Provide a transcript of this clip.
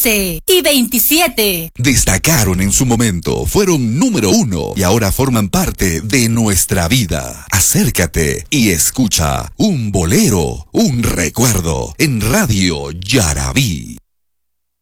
15 y 27. Destacaron en su momento, fueron número 1 y ahora forman parte de nuestra vida. Acércate y escucha un bolero, un recuerdo en Radio Yarabí.